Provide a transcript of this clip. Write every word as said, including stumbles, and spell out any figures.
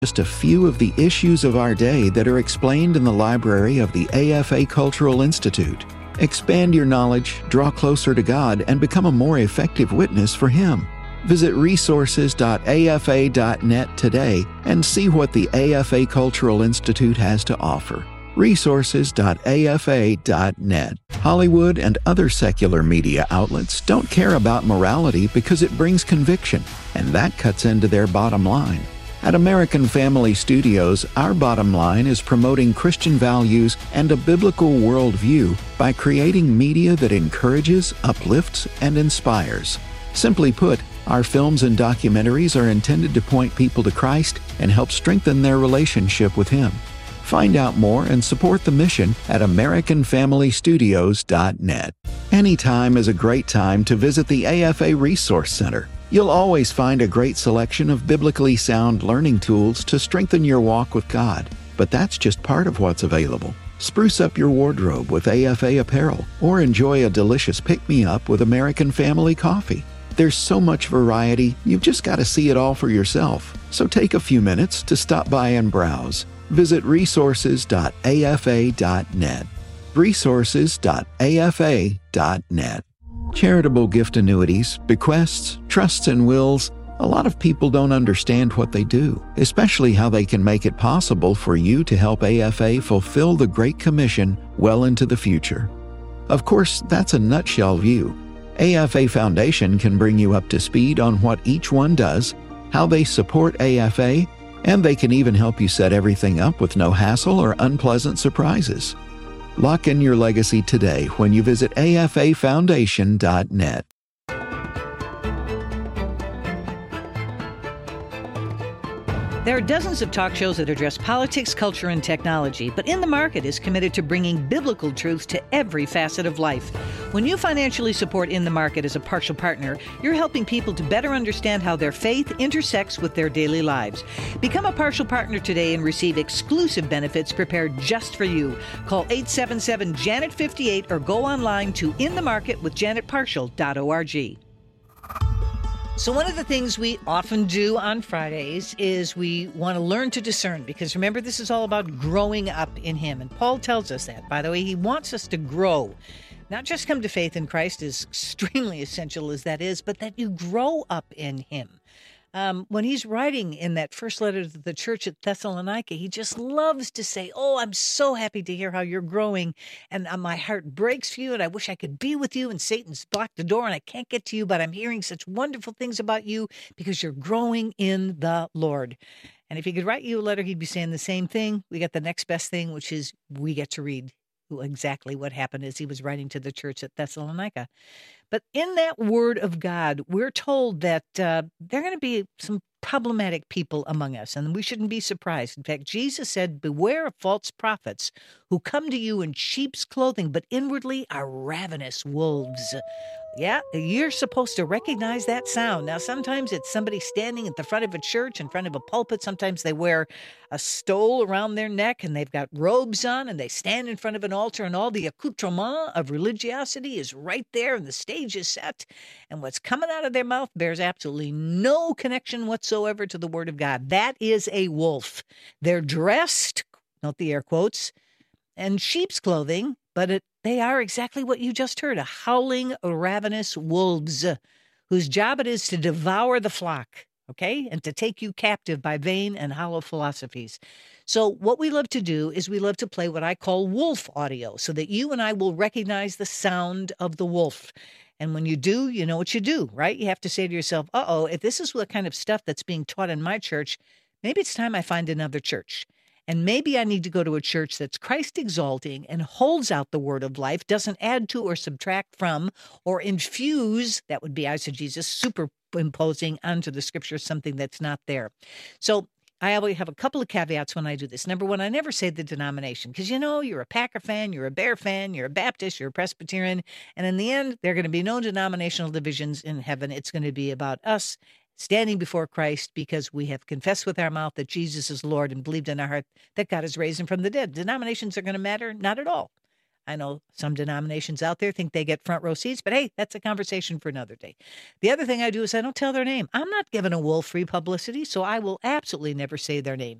Just a few of the issues of our day that are explained in the library of the A F A Cultural Institute. Expand your knowledge, draw closer to God, and become a more effective witness for Him. Visit resources dot a f a dot net today and see what the A F A Cultural Institute has to offer. resources dot a f a dot net. Hollywood and other secular media outlets don't care about morality because it brings conviction, and that cuts into their bottom line. At American Family Studios, our bottom line is promoting Christian values and a biblical worldview by creating media that encourages, uplifts, and inspires. Simply put, our films and documentaries are intended to point people to Christ and help strengthen their relationship with Him. Find out more and support the mission at american family studios dot net. Anytime is a great time to visit the A F A Resource Center. You'll always find a great selection of biblically sound learning tools to strengthen your walk with God. But that's just part of what's available. Spruce up your wardrobe with A F A apparel or enjoy a delicious pick-me-up with American Family Coffee. There's so much variety, you've just got to see it all for yourself. So take a few minutes to stop by and browse. Visit resources dot a f a dot net. resources dot a f a dot net. Charitable gift annuities, bequests, trusts, and wills, a lot of people don't understand what they do, especially how they can make it possible for you to help A F A fulfill the Great Commission well into the future. Of course, that's a nutshell view. A F A Foundation can bring you up to speed on what each one does, how they support A F A, and they can even help you set everything up with no hassle or unpleasant surprises. Lock in your legacy today when you visit a f a foundation dot net. There are dozens of talk shows that address politics, culture, and technology, but In the Market is committed to bringing biblical truths to every facet of life. When you financially support In the Market as a partial partner, you're helping people to better understand how their faith intersects with their daily lives. Become a partial partner today and receive exclusive benefits prepared just for you. Call eight seven seven, Janet fifty-eight or go online to in the market with janet partial dot org. So one of the things we often do on Fridays is we want to learn to discern, because remember, this is all about growing up in Him. And Paul tells us that. By the way, he wants us to grow. Not just come to faith in Christ, as extremely essential as that is, but that you grow up in Him. Um, when he's writing in that first letter to the church at Thessalonica, he just loves to say, oh, I'm so happy to hear how you're growing, and uh, my heart breaks for you, and I wish I could be with you, and Satan's blocked the door, and I can't get to you, but I'm hearing such wonderful things about you because you're growing in the Lord. And if he could write you a letter, he'd be saying the same thing. We got the next best thing, which is we get to read exactly what happened as he was writing to the church at Thessalonica. But in that word of God, we're told that uh, there are going to be some problematic people among us, and we shouldn't be surprised. In fact, Jesus said, beware of false prophets who come to you in sheep's clothing, but inwardly are ravenous wolves. Yeah, you're supposed to recognize that sound. Now, sometimes it's somebody standing at the front of a church, in front of a pulpit. Sometimes they wear a stole around their neck and they've got robes on and they stand in front of an altar and all the accoutrement of religiosity is right there and the stage is set. And what's coming out of their mouth bears absolutely no connection whatsoever to the Word of God. That is a wolf. They're dressed, note the air quotes, in sheep's clothing, but it, they are exactly what you just heard, a howling, ravenous wolves whose job it is to devour the flock, okay, and to take you captive by vain and hollow philosophies. So what we love to do is we love to play what I call wolf audio so that you and I will recognize the sound of the wolf. And when you do, you know what you do, right? You have to say to yourself, uh-oh, if this is what kind of stuff that's being taught in my church, maybe it's time I find another church. And maybe I need to go to a church that's Christ-exalting and holds out the word of life, doesn't add to or subtract from or infuse, that would be eisegesis, superimposing onto the scripture something that's not there. So I always have a couple of caveats when I do this. Number one, I never say the denomination because, you know, you're a Packer fan, you're a Bear fan, you're a Baptist, you're a Presbyterian, and in the end, there are going to be no denominational divisions in heaven. It's going to be about us standing before Christ because we have confessed with our mouth that Jesus is Lord and believed in our heart that God has raised him from the dead. Denominations are going to matter? Not at all. I know some denominations out there think they get front row seats, but hey, that's a conversation for another day. The other thing I do is I don't tell their name. I'm not giving a wolf free publicity, so I will absolutely never say their name.